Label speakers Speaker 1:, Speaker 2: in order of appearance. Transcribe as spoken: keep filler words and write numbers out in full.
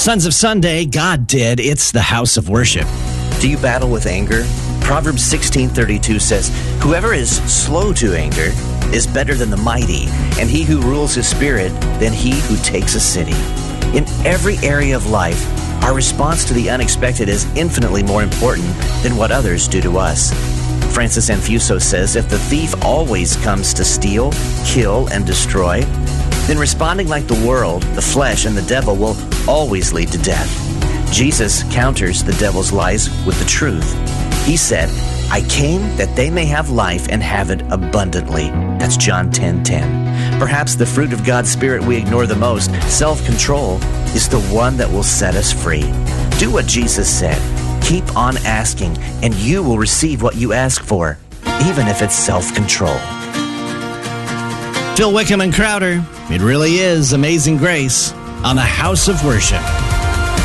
Speaker 1: Sons of Sunday, God did. It's the house of worship.
Speaker 2: Do you battle with anger? Proverbs sixteen thirty-two says, "Whoever is slow to anger is better than the mighty, and he who rules his spirit than he who takes a city." In every area of life, our response to the unexpected is infinitely more important than what others do to us. Francis Anfuso says, if the thief always comes to steal, kill, and destroy, then responding like the world, the flesh, and the devil will always lead to death. Jesus counters the devil's lies with the truth. He said, "I came that they may have life and have it abundantly." That's John ten ten. Perhaps the fruit of God's Spirit we ignore the most, self-control, is the one that will set us free. Do what Jesus said. Keep on asking, and you will receive what you ask for, even if it's self-control.
Speaker 1: Phil Wickham and Crowder, it really is Amazing Grace on the House of Worship.